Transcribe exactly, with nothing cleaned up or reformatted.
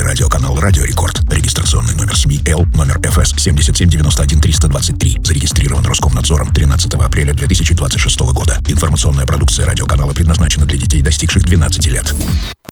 телерадиоканал «Радио Рекорд». Регистрационный номер СМИ Л, номер эф эс семь семь девять один три два три. Зарегистрирован Роскомнадзором тринадцатого апреля две тысячи двадцать шестого года. Информационная продукция радиоканала предназначена для детей, достигших двенадцати лет.